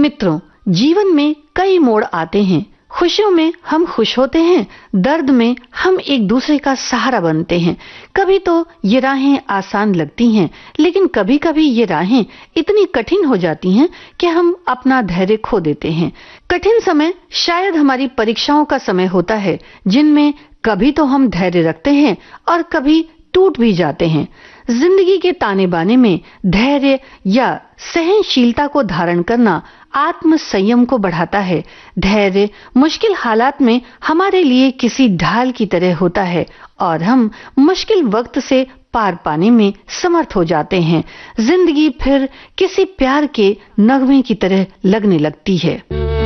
मित्रों, जीवन में कई मोड़ आते हैं। खुशियों में हम खुश होते हैं, दर्द में हम एक दूसरे का सहारा बनते हैं। कभी तो ये राहें आसान लगती हैं, लेकिन कभी-कभी ये राहें इतनी कठिन हो जाती हैं कि हम अपना धैर्य खो देते हैं। कठिन समय शायद हमारी परीक्षाओं का समय होता है, जिनमें कभी तो हम धैर्य रखते हैं और कभी टूट भी जाते हैं। जिंदगी के ताने बाने में धैर्य या सहनशीलता को धारण करना आत्म संयम को बढ़ाता है। धैर्य मुश्किल हालात में हमारे लिए किसी ढाल की तरह होता है और हम मुश्किल वक्त से पार पाने में समर्थ हो जाते हैं। जिंदगी फिर किसी प्यार के नगमे की तरह लगने लगती है।